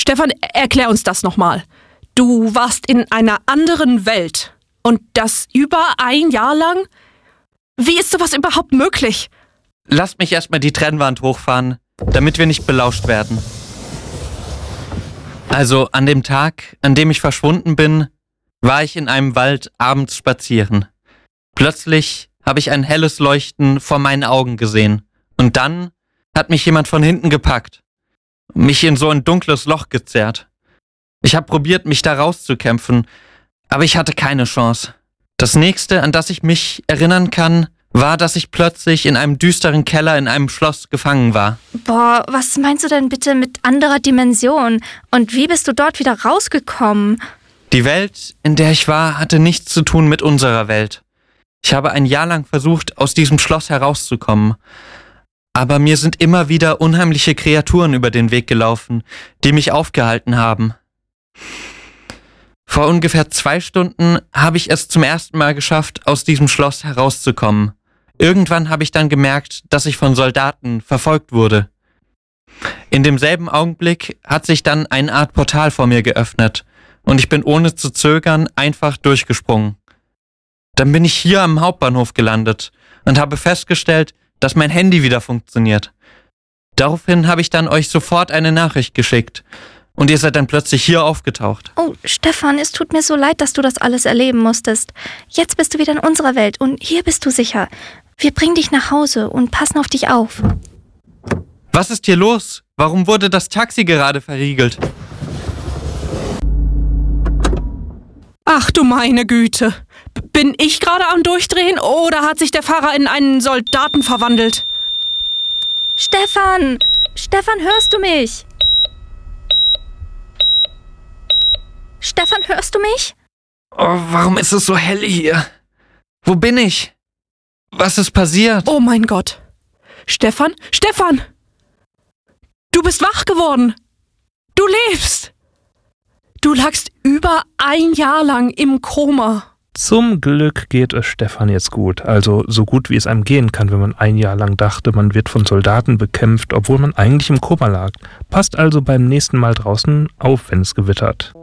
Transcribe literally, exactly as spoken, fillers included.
Stefan, erklär uns das nochmal. Du warst in einer anderen Welt und das über ein Jahr lang? Wie ist sowas überhaupt möglich? Lasst mich erstmal die Trennwand hochfahren, damit wir nicht belauscht werden. Also an dem Tag, an dem ich verschwunden bin, war ich in einem Wald abends spazieren. Plötzlich habe ich ein helles Leuchten vor meinen Augen gesehen. Und dann hat mich jemand von hinten gepackt, mich in so ein dunkles Loch gezerrt. Ich habe probiert, mich da rauszukämpfen, aber ich hatte keine Chance. Das nächste, an das ich mich erinnern kann, war, dass ich plötzlich in einem düsteren Keller in einem Schloss gefangen war. Boah, was meinst du denn bitte mit anderer Dimension? Und wie bist du dort wieder rausgekommen? Die Welt, in der ich war, hatte nichts zu tun mit unserer Welt. Ich habe ein Jahr lang versucht, aus diesem Schloss herauszukommen. Aber mir sind immer wieder unheimliche Kreaturen über den Weg gelaufen, die mich aufgehalten haben. Vor ungefähr zwei Stunden habe ich es zum ersten Mal geschafft, aus diesem Schloss herauszukommen. Irgendwann habe ich dann gemerkt, dass ich von Soldaten verfolgt wurde. In demselben Augenblick hat sich dann eine Art Portal vor mir geöffnet und ich bin ohne zu zögern einfach durchgesprungen. Dann bin ich hier am Hauptbahnhof gelandet und habe festgestellt, dass mein Handy wieder funktioniert. Daraufhin habe ich dann euch sofort eine Nachricht geschickt und ihr seid dann plötzlich hier aufgetaucht. Oh, Stefan, es tut mir so leid, dass du das alles erleben musstest. Jetzt bist du wieder in unserer Welt und hier bist du sicher. Wir bringen dich nach Hause und passen auf dich auf. Was ist hier los? Warum wurde das Taxi gerade verriegelt? Ach du meine Güte. B- bin ich gerade am Durchdrehen oder hat sich der Fahrer in einen Soldaten verwandelt? Stefan! Stefan, hörst du mich? Stefan, hörst du mich? Oh, warum ist es so hell hier? Wo bin ich? Was ist passiert? Oh mein Gott. Stefan? Stefan! Du bist wach geworden. Du lebst. Du lagst über ein Jahr lang im Koma. Zum Glück geht es Stefan jetzt gut, also so gut wie es einem gehen kann, wenn man ein Jahr lang dachte, man wird von Soldaten bekämpft, obwohl man eigentlich im Koma lag. Passt also beim nächsten Mal draußen auf, wenn es gewittert.